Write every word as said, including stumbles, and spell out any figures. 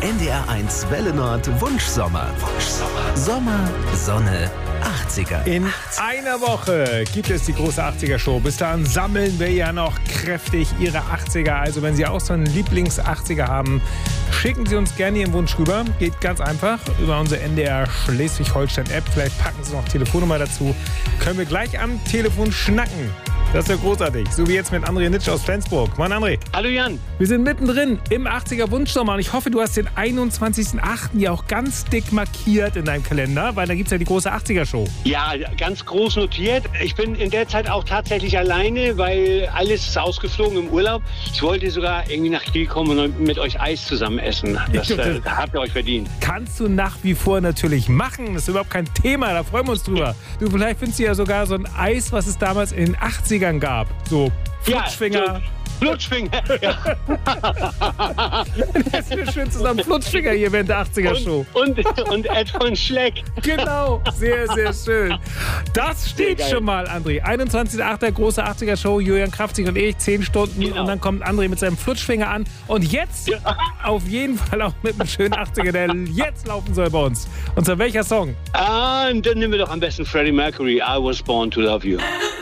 N D R eins Welle Nord Wunschsommer. Wunschsommer. Sommer, Sonne, achtziger. In einer Woche gibt es die große achtziger-Show. Bis dahin sammeln wir ja noch kräftig Ihre achtziger. Also wenn Sie auch so einen Lieblings-achtziger haben, schicken Sie uns gerne Ihren Wunsch rüber. Geht ganz einfach über unsere N D R Schleswig-Holstein-App. Vielleicht packen Sie noch Telefonnummer dazu. Können wir gleich am Telefon schnacken. Das ist ja großartig. So wie jetzt mit André Nitsch aus Flensburg. Mann, André. Hallo Jan. Wir sind mittendrin im achtziger-Wunschsommer und ich hoffe, du hast den einundzwanzigsten achten ja auch ganz dick markiert in deinem Kalender, weil da gibt es ja die große achtziger-Show. Ja, ganz groß notiert. Ich bin in der Zeit auch tatsächlich alleine, weil alles ist ausgeflogen im Urlaub. Ich wollte sogar irgendwie nach Kiel kommen und mit euch Eis zusammen essen. Das äh, habt ihr euch verdient. Kannst du nach wie vor natürlich machen. Das ist überhaupt kein Thema, da freuen wir uns drüber. Du, vielleicht findest du ja sogar so ein Eis, was es damals in den achtzigern gab. So Flutschfinger. Ja, Flutschfinger, ja. Das ist schön zusammen. Flutschfinger hier während der achtziger-Show. Und, und, und Ed von Schleck. Genau, sehr, sehr schön. Das steht schon mal, André. einundzwanzigster achter große achtziger-Show, Julian Kraftzig und ich, zehn Stunden. Genau. Und dann kommt André mit seinem Flutschfinger an. Und jetzt ja. auf jeden Fall auch mit einem schönen achtziger, der jetzt laufen soll bei uns. Und zwar welcher Song? Ah, dann nehmen wir doch am besten Freddie Mercury, I Was Born to Love You.